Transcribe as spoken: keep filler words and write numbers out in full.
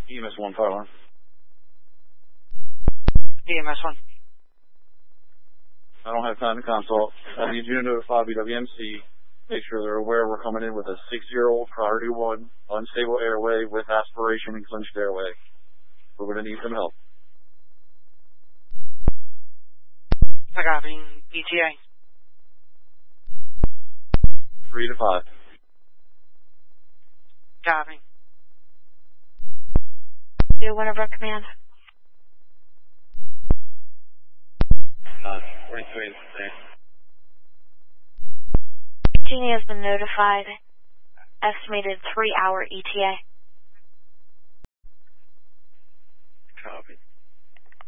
E M S one, fire alarm. E M S one. I don't have time to consult. I need you to notify B W M C. Make sure they're aware we're coming in with a six-year-old priority one, unstable airway with aspiration and clenched airway. We're going to need some help. I got it. E T A. Three to five. Copy. Do one of our command. Uh, forty-three. Genie has been notified. Estimated three hour E T A.